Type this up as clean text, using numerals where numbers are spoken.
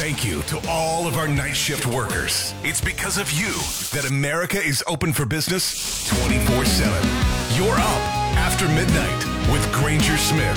thank you to all of our night shift workers. It's because of you that America is open for business 24/7. You're up after midnight with Granger Smith.